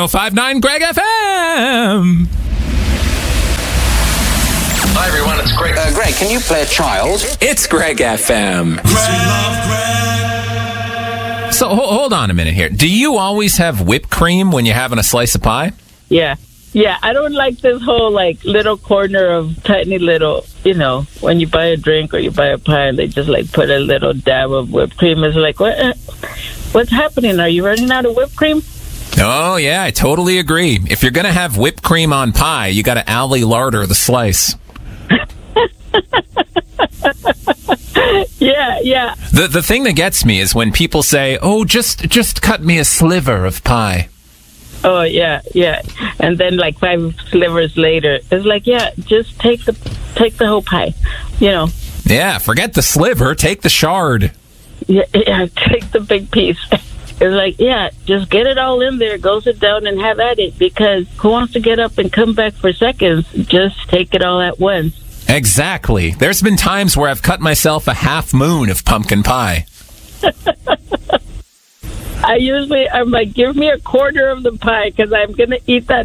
105.9 Greg FM. Hi, everyone. It's Greg. Greg, can you play a child? It's Greg FM. So hold on a minute here. Do you always have whipped cream when you're having a slice of pie? Yeah. Yeah, I don't like this whole, little corner of tiny little, when you buy a drink or you buy a pie and they just, put a little dab of whipped cream. It's like, what's happening? Are you running out of whipped cream? Oh, yeah, I totally agree. If you're going to have whipped cream on pie, you got to alley larder the slice. Yeah. The thing that gets me is when people say, "Oh, just cut me a sliver of pie." Oh, yeah. And then 5 slivers later, it's like, yeah, just take the whole pie, Yeah, forget the sliver, take the shard. Yeah, take the big piece. It's like, yeah, just get it all in there, go sit down and have at it, because who wants to get up and come back for seconds? Just take it all at once. Exactly. There's been times where I've cut myself a half moon of pumpkin pie. I'm like, give me a quarter of the pie, because I'm going to eat that